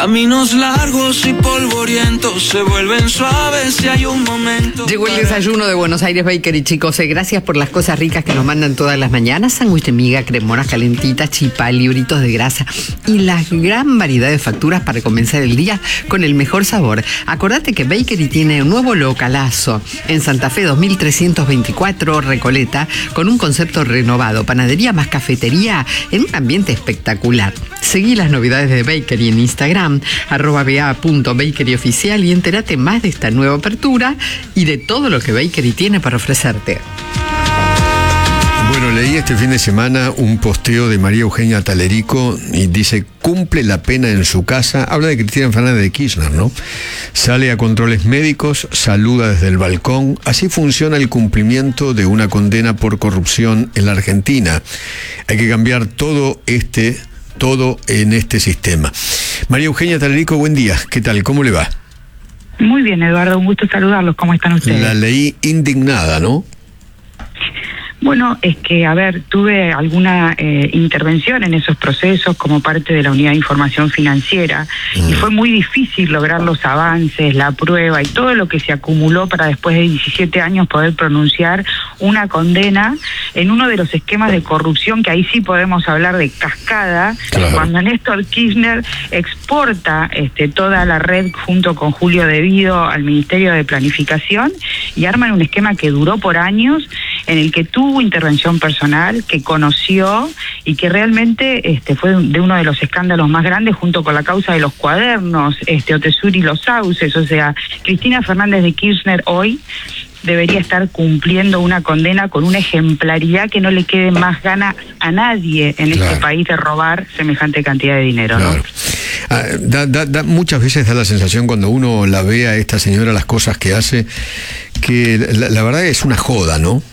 Caminos largos y polvorientos se vuelven suaves si hay un momento. Llegó el desayuno de Buenos Aires Bakery, chicos. Gracias por las cosas ricas que nos mandan todas las mañanas. Sándwich de miga, cremonas calentitas, chipá, libritos de grasa y la gran variedad de facturas para comenzar el día con el mejor sabor. Acordate que Bakery tiene un nuevo localazo en Santa Fe 2324 Recoleta con un concepto renovado. Panadería más cafetería en un ambiente espectacular. Seguí las novedades de Bakery en Instagram, @ba.bakeryoficial, y entérate más de esta nueva apertura y de todo lo que Bakery tiene para ofrecerte. Bueno, leí este fin de semana un posteo de María Eugenia Talerico y dice: cumple la pena en su casa. Habla de Cristina Fernández de Kirchner, ¿no? Sale a controles médicos, saluda desde el balcón. Así funciona el cumplimiento de una condena por corrupción en la Argentina. Hay que cambiar todo en este sistema. María Eugenia Talerico, buen día. ¿Qué tal? ¿Cómo le va? Muy bien, Eduardo, un gusto saludarlos. ¿Cómo están ustedes? La leí indignada, ¿no? Bueno, es que, a ver, tuve alguna intervención en esos procesos como parte de la Unidad de Información Financiera y fue muy difícil lograr los avances, la prueba y todo lo que se acumuló para después de 17 años poder pronunciar una condena en uno de los esquemas de corrupción que ahí sí podemos hablar de cascada, claro. Cuando Néstor Kirchner exporta toda la red junto con Julio De Vido al Ministerio de Planificación y arman un esquema que duró por años, en el que tuvo intervención personal, que conoció y que realmente fue de uno de los escándalos más grandes junto con la causa de los cuadernos, Otesur y los sauces. O sea, Cristina Fernández de Kirchner hoy debería estar cumpliendo una condena con una ejemplaridad que no le quede más gana a nadie en este país de robar semejante cantidad de dinero, ¿no? Muchas veces da la sensación cuando uno la ve a esta señora, las cosas que hace, que la verdad es una joda, ¿no?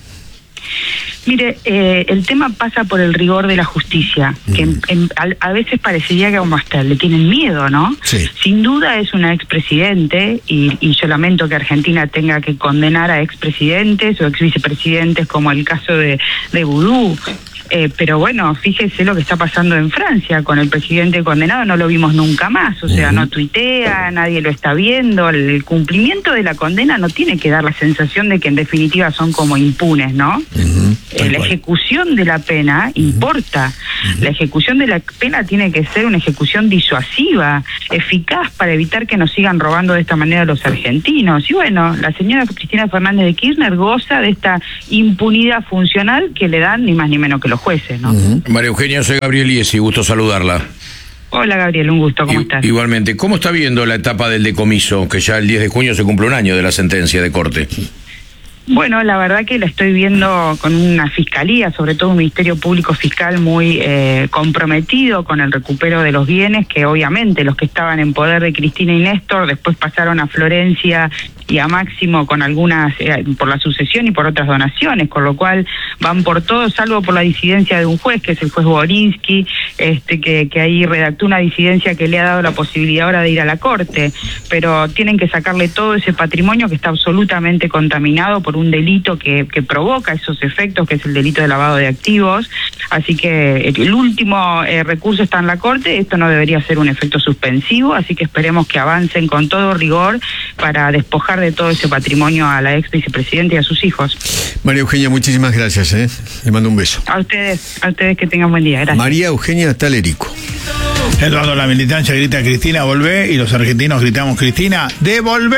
Mire, el tema pasa por el rigor de la justicia, que a veces parecería que como hasta le tienen miedo, ¿no? Sí. Sin duda es una expresidente y yo lamento que Argentina tenga que condenar a expresidentes o exvicepresidentes como el caso de Boudou. Pero bueno, fíjese lo que está pasando en Francia con el presidente condenado, no lo vimos nunca más, o sea, no tuitea, nadie lo está viendo. El cumplimiento de la condena no tiene que dar la sensación de que en definitiva son como impunes, ¿no? La ejecución de la pena importa. La ejecución de la pena tiene que ser una ejecución disuasiva, eficaz para evitar que nos sigan robando de esta manera los argentinos. Y bueno, la señora Cristina Fernández de Kirchner goza de esta impunidad funcional que le dan ni más ni menos que los jueces, ¿no? María Eugenia, soy Gabriel Iesi, gusto saludarla. Hola Gabriel, un gusto, ¿cómo estás? Igualmente, ¿cómo está viendo la etapa del decomiso, que ya el 10 de junio se cumple un año de la sentencia de corte? Bueno, la verdad que la estoy viendo con una fiscalía, sobre todo un Ministerio Público Fiscal muy comprometido con el recupero de los bienes, que obviamente los que estaban en poder de Cristina y Néstor después pasaron a Florencia y a Máximo con algunas, por la sucesión y por otras donaciones, con lo cual van por todo, salvo por la disidencia de un juez, que es el juez Borinsky, que ahí redactó una disidencia que le ha dado la posibilidad ahora de ir a la corte, pero tienen que sacarle todo ese patrimonio que está absolutamente contaminado por un delito que provoca esos efectos, que es el delito de lavado de activos. Así que el último recurso está en la corte. Esto no debería ser un efecto suspensivo, así que esperemos que avancen con todo rigor para despojar de todo ese patrimonio a la ex vicepresidenta y a sus hijos. María Eugenia, muchísimas gracias, le mando un beso. A ustedes que tengan buen día, gracias. María Eugenia Talerico. Eduardo, la militancia grita: Cristina, volvé, y los argentinos gritamos: Cristina, devolvé,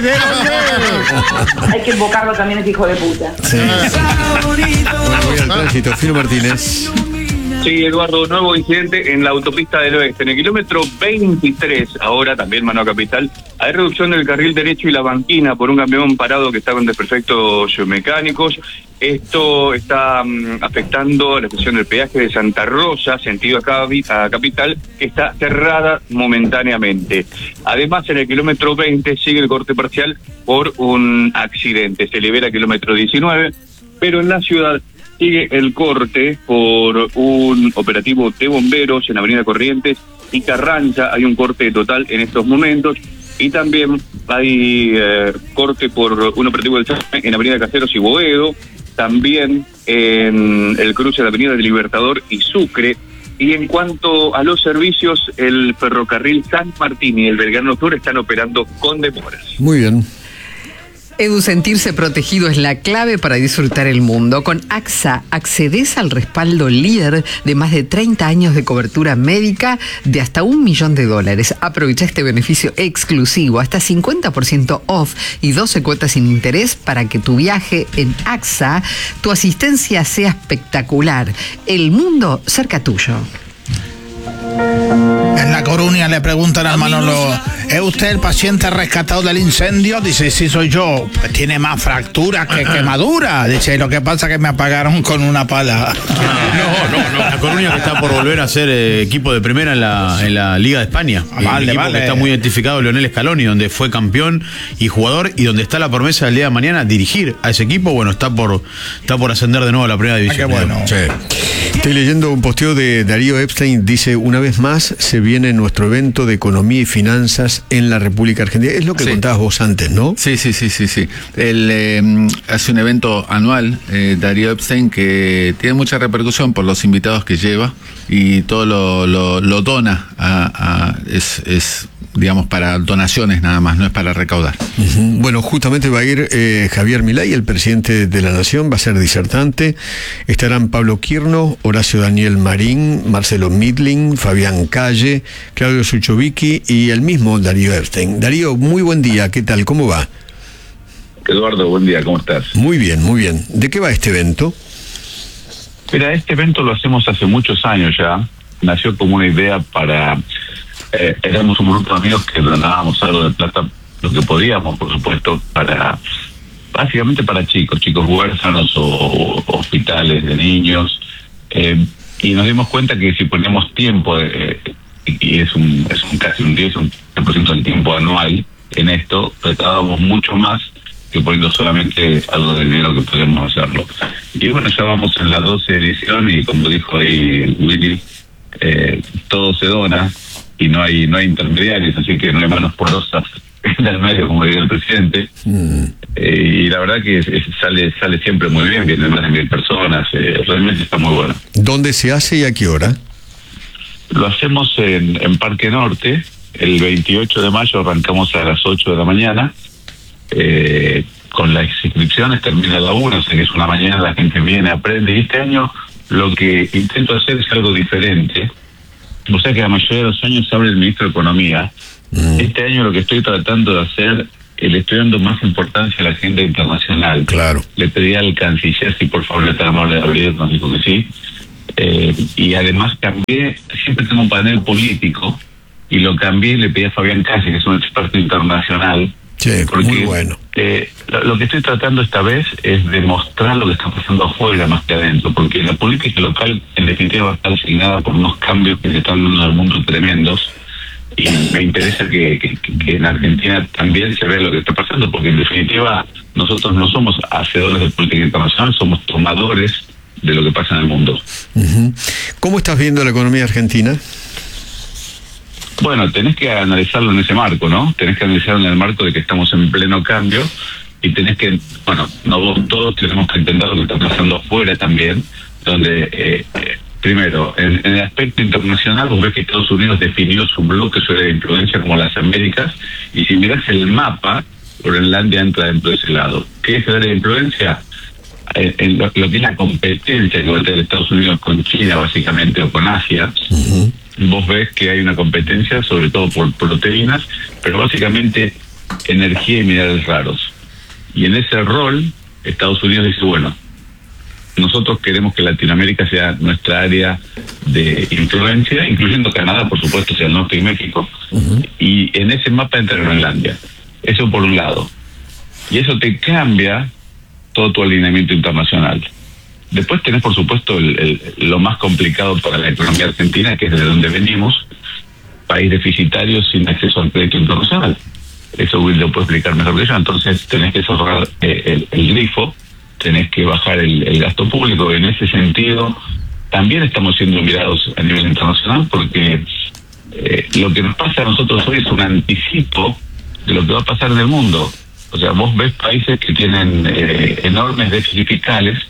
devolvé. Hay que invocarlo también, ese hijo de puta. Sí. Bueno, voy al tránsito. Filo Martínez. Sí, Eduardo, nuevo incidente en la autopista del Oeste. En el kilómetro 23, ahora también Mano Capital, hay reducción del carril derecho y la banquina por un camión parado que está con desperfectos mecánicos. Esto está afectando la estación del peaje de Santa Rosa, sentido a Capital, que está cerrada momentáneamente. Además, en el kilómetro 20 sigue el corte parcial por un accidente. Se libera el kilómetro 19, pero en la ciudad sigue el corte por un operativo de bomberos en Avenida Corrientes y Carranza. Hay un corte total en estos momentos. Y también hay corte por un operativo del SAME en Avenida Caseros y Boedo. También en el cruce de la Avenida del Libertador y Sucre. Y en cuanto a los servicios, el ferrocarril San Martín y el Belgrano Sur están operando con demoras. Muy bien. Edu, sentirse protegido es la clave para disfrutar el mundo. Con AXA accedes al respaldo líder de más de 30 años de cobertura médica de hasta $1 millón. Aprovecha este beneficio exclusivo, hasta 50% off y 12 cuotas sin interés para que tu viaje en AXA, tu asistencia sea espectacular. El mundo cerca tuyo. En La Coruña le preguntan al Manolo, ¿es usted el paciente rescatado del incendio? Dice, sí, soy yo. Pues tiene más fracturas que quemaduras. Dice, lo que pasa es que me apagaron con una pala. No. La Coruña que está por volver a ser equipo de primera en la Liga de España. Vale. Que está muy identificado Lionel Scaloni, donde fue campeón y jugador, y donde está la promesa del día de mañana dirigir a ese equipo. Bueno, está por ascender de nuevo a la primera división. Qué bueno. Sí. Estoy leyendo un posteo de Darío Epstein, dice, una vez más se viene nuestro evento de economía y finanzas en la República Argentina. Es lo que contabas vos antes, ¿no? Sí. Él hace un evento anual, Darío Epstein, que tiene mucha repercusión por los invitados que lleva y todo lo dona es digamos, para donaciones nada más, no es para recaudar. Uh-huh. Bueno, justamente va a ir Javier Milei, el presidente de la Nación, va a ser disertante. Estarán Pablo Quirno, Horacio Daniel Marín, Marcelo Midling, Fabián Calle, Claudio Suchovicki y el mismo Darío Epstein. Darío, muy buen día, ¿qué tal? ¿Cómo va? Eduardo, buen día, ¿cómo estás? Muy bien, muy bien. ¿De qué va este evento? Mira, este evento lo hacemos hace muchos años ya. Nació como una idea para... éramos un grupo de amigos que donábamos algo de plata, lo que podíamos, por supuesto, básicamente para chicos huérfanos o hospitales de niños, y nos dimos cuenta que si ponemos tiempo, y es casi un 10% del tiempo anual en esto, recaudábamos mucho más que poniendo solamente algo de dinero que podemos hacerlo. Y bueno, ya vamos en la 12 edición y como dijo ahí Willy, todo se dona y no hay intermediarios, así que no hay manos porosas en el medio, como diría el presidente. Y la verdad que sale siempre muy bien, vienen más de 1000 personas, realmente está muy bueno. ¿Dónde se hace y a qué hora? Lo hacemos en Parque Norte, el 28 de mayo arrancamos a las 8 de la mañana, con las inscripciones termina a la 1, o sea que es una mañana, la gente viene, aprende, y este año lo que intento hacer es algo diferente. O sea que la mayoría de los años abre el ministro de Economía. Este año lo que estoy tratando de hacer, le estoy dando más importancia a la agenda internacional. Claro. Le pedí al canciller si por favor le tan amable de abrir, nos dijo que sí. Y además cambié, siempre tengo un panel político, y lo cambié y le pedí a Fabián Calle, que es un experto internacional. Sí, porque, muy bueno. Lo que estoy tratando esta vez es demostrar lo que está pasando afuera más que adentro, porque la política local en definitiva va a estar asignada por unos cambios que se están dando en el mundo tremendos, y me interesa que en Argentina también se vea lo que está pasando, porque en definitiva nosotros no somos hacedores de política internacional, somos tomadores de lo que pasa en el mundo. Uh-huh. ¿Cómo estás viendo la economía argentina? Bueno, tenés que analizarlo en ese marco, ¿no? Tenés que analizarlo en el marco de que estamos en pleno cambio, y tenés que, todos tenemos que entender lo que está pasando afuera también, donde, primero, en el aspecto internacional, vos ves que Estados Unidos definió su bloque sobre la influencia como las Américas, y si mirás el mapa, Groenlandia entra dentro de ese lado. ¿Qué es la influencia? En lo que es la competencia que va a tener Estados Unidos con China, básicamente, o con Asia. Uh-huh. Vos ves que hay una competencia, sobre todo por proteínas, pero básicamente energía y minerales raros. Y en ese rol, Estados Unidos dice, bueno, nosotros queremos que Latinoamérica sea nuestra área de influencia, incluyendo Canadá, por supuesto, sea el norte y México, y en ese mapa entra Groenlandia. Eso por un lado. Y eso te cambia todo tu alineamiento internacional. Después tenés, por supuesto, lo más complicado para la economía argentina, que es de donde venimos, país deficitario sin acceso al crédito internacional. Eso Will lo puede explicar mejor que yo. Entonces tenés que cerrar el grifo, tenés que bajar el gasto público. En ese sentido, también estamos siendo mirados a nivel internacional, porque lo que nos pasa a nosotros hoy es un anticipo de lo que va a pasar en el mundo. O sea, vos ves países que tienen enormes déficits fiscales,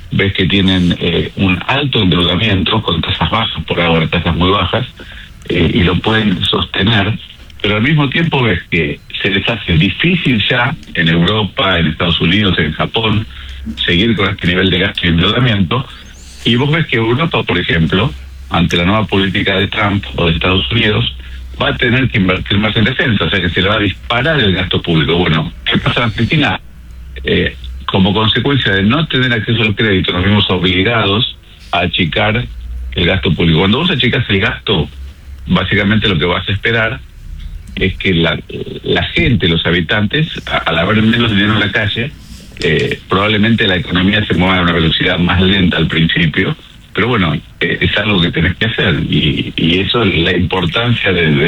ves que tienen un alto endeudamiento con tasas bajas, por ahora tasas muy bajas, y lo pueden sostener, pero al mismo tiempo ves que se les hace difícil ya en Europa, en Estados Unidos, en Japón, seguir con este nivel de gasto y endeudamiento, y vos ves que Europa, por ejemplo, ante la nueva política de Trump o de Estados Unidos, va a tener que invertir más en defensa, o sea que se le va a disparar el gasto público. Bueno, ¿qué pasa en Argentina? Como consecuencia de no tener acceso al crédito, nos vimos obligados a achicar el gasto público. Cuando vos achicas el gasto, básicamente lo que vas a esperar es que la gente, los habitantes, al haber menos dinero en la calle, probablemente la economía se mueva a una velocidad más lenta al principio, pero bueno, es algo que tenés que hacer, y eso es la importancia de